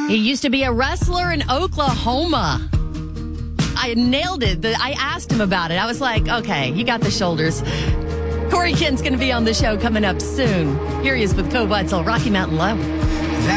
He used to be a wrestler in Oklahoma. I nailed it. I asked him about it. I was like, okay, you got the shoulders. Corey Kent's going to be on the show coming up soon. Here he is with Co Wetzel, Rocky Mountain Low.